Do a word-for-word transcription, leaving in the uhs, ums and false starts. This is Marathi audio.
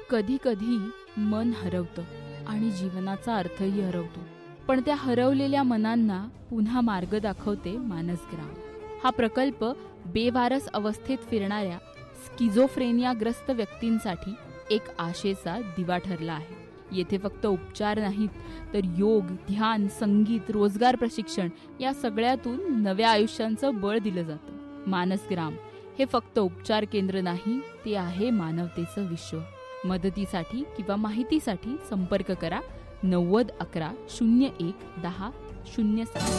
कधी कधी मन हरवतं आणि जीवनाचा अर्थही हरवतो, पण त्या हरवलेल्या मनांना पुन्हा मार्ग दाखवते मानसग्राम. हा प्रकल्प बेवारस अवस्थेत फिरणाऱ्या स्किझोफ्रेनियाग्रस्त व्यक्तींसाठी एक आशेचा दिवा ठरला आहे. येथे फक्त उपचार नाहीत, तर योग, ध्यान, संगीत, रोजगार प्रशिक्षण या सगळ्यातून नव्या आयुष्यांचं बळ दिलं जातं. मानसग्राम हे फक्त उपचार केंद्र नाही, ते आहे मानवतेचं विश्व. मदतीसाठी किंवा माहितीसाठी संपर्क करा नव्वद अकरा शून्य एक दहा शून्य सात.